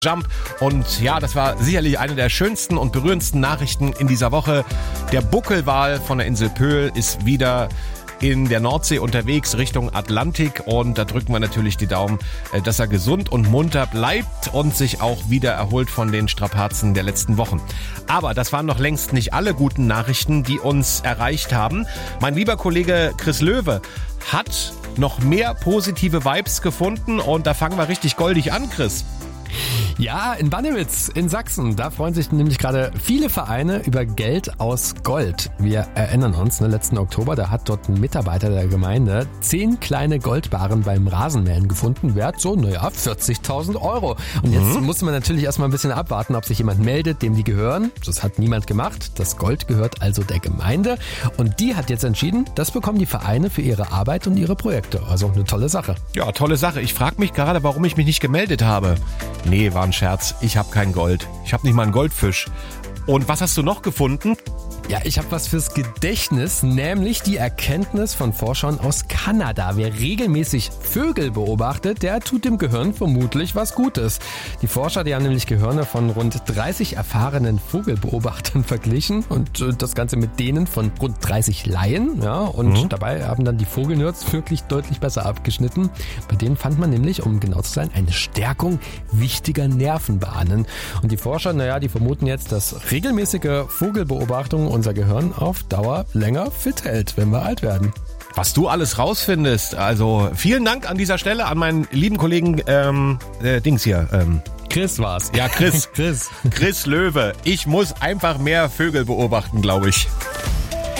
Jump. Und ja, das war sicherlich eine der schönsten und berührendsten Nachrichten in dieser Woche. Der Buckelwal von der Insel Pöhl ist wieder in der Nordsee unterwegs Richtung Atlantik und da drücken wir natürlich die Daumen, dass er gesund und munter bleibt und sich auch wieder erholt von den Strapazen der letzten Wochen. Aber das waren noch längst nicht alle guten Nachrichten, die uns erreicht haben. Mein lieber Kollege Chris Löwe hat noch mehr positive Vibes gefunden und da fangen wir richtig goldig an, Chris. Ja, in Bannewitz in Sachsen, da freuen sich nämlich gerade viele Vereine über Geld aus Gold. Wir erinnern uns, letzten Oktober, da hat dort ein Mitarbeiter der Gemeinde 10 kleine Goldbarren beim Rasenmähen gefunden, wert so, 40.000 Euro. Und jetzt muss man natürlich erstmal ein bisschen abwarten, ob sich jemand meldet, dem die gehören. Das hat niemand gemacht. Das Gold gehört also der Gemeinde. Und die hat jetzt entschieden, das bekommen die Vereine für ihre Arbeit und ihre Projekte. Also eine tolle Sache. Ja, tolle Sache. Ich frage mich gerade, warum ich mich nicht gemeldet habe. Nee, war ein Scherz. Ich habe kein Gold. Ich habe nicht mal einen Goldfisch. Und was hast du noch gefunden? Ja, ich habe was fürs Gedächtnis, nämlich die Erkenntnis von Forschern aus Kanada. Wer regelmäßig Vögel beobachtet, der tut dem Gehirn vermutlich was Gutes. Die Forscher, die haben nämlich Gehirne von rund 30 erfahrenen Vogelbeobachtern verglichen und das Ganze mit denen von rund 30 Laien. Ja, und dabei haben dann die Vogelnerds wirklich deutlich besser abgeschnitten. Bei denen fand man nämlich, um genau zu sein, eine Stärkung wichtiger Nervenbahnen. Und die Forscher, die vermuten jetzt, dass regelmäßige Vogelbeobachtungen unser Gehirn auf Dauer länger fit hält, wenn wir alt werden. Was du alles rausfindest. Also vielen Dank an dieser Stelle an meinen lieben Kollegen Chris war's. Ja, Chris. Chris Löwe. Ich muss einfach mehr Vögel beobachten, glaube ich.